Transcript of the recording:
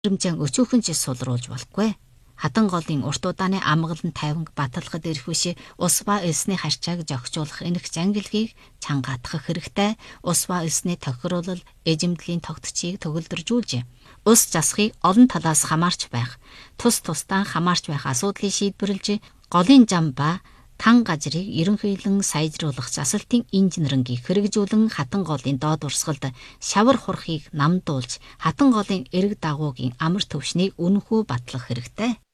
Мэдрэмжээ өчүүхэн ч сулруулж болохгүй. Хатан голын урт удааны амгалан тайванг баталгад ирэх биш ус ба элсний харьцааг зохицуулах энэх зангилгийг чангаатгах хэрэгтэй. Ус ба элсний тохируулал эжимдлийн тогтцыг төгөлдржүүлжээ. Ус засахыг олон талаас хамаарч байх, тусдаа хамаарч байх асуудлыг шийдвэрлэж, голын зам ба тан газрыг ерөнхийлөн сайжруулах засалтын инженерингийг хэрэгжүүлэн хатан голын доод урсгалд шавар хурхыг намдуулж, хатан голын эрэг дагуугийн амар төвшнийг үнэхүү батлах хэрэгтэй.